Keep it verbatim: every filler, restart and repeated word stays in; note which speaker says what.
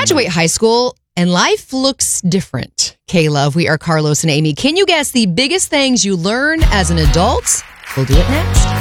Speaker 1: graduate high school and life looks different. K-Love, we are Carlos and Amy. Can you guess the biggest things you learn as an adult? We'll do it next.